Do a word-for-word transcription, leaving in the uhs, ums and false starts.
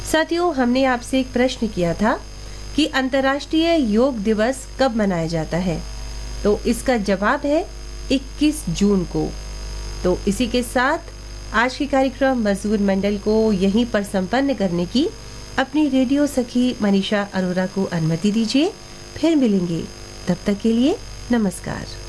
साथियों, हमने आपसे एक प्रश्न किया था कि अंतर्राष्ट्रीय योग दिवस कब मनाया जाता है, तो इसका जवाब है इक्कीस जून को। तो इसी के साथ आज की कार्यक्रम मजदूर मंडल को यहीं पर संपन्न करने की अपनी रेडियो सखी मनीषा अरोरा को अनुमति दीजिए। फिर मिलेंगे, तब तक के लिए नमस्कार।